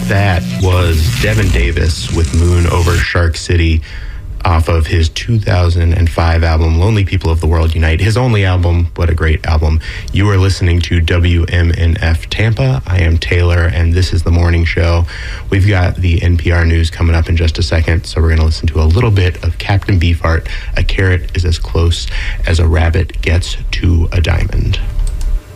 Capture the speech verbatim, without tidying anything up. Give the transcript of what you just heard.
That was Devin Davis with Moon over Shark City off of his two thousand five album, Lonely People of the World Unite. His only album, what a great album. You are listening to W M N F Tampa. I am Taylor, and this is The Morning Show. We've got the N P R News coming up in just a second, so we're going to listen to a little bit of Captain Beefheart. A carrot is as close as a rabbit gets to a diamond.